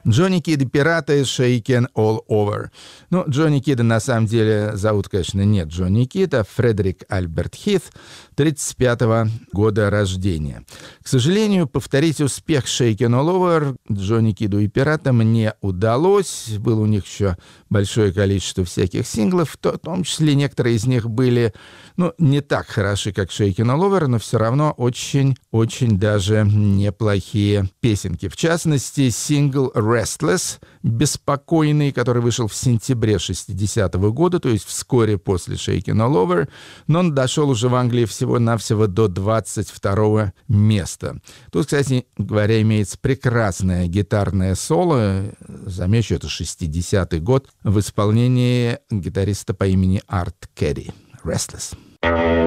Джонни Кид и пираты «Shaken All Over». Ну, Джонни Кида на самом деле зовут, конечно, не Джонни Кид, а Фредерик Альберт Хит, 35-го года рождения. К сожалению, повторить успех «Shaken All Over» Джонни Киду и пиратам не удалось. Было у них еще большое количество всяких синглов, в том числе некоторые из них были, не так хороши, как «Shaken All Over», но все равно очень даже неплохие песенки. В частности, сингл «Restless», «Беспокойный», который вышел в сентябре 60-го года, то есть вскоре после «Shaken All Over», но он дошел уже в Англии всего-навсего до 22-го места. Тут, кстати говоря, имеется прекрасное гитарное соло, замечу, это 60-й год, в исполнении гитариста по имени Арт Керри. «Restless».